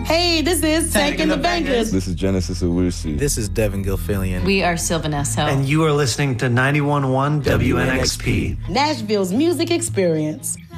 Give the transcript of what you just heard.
Hey, this is Tank and the Bangers. This is Genesis Owusu. This is Devin Gilfillian. We are Sylvanesso. And you are listening to 91.1 WNXP. Nashville's music experience.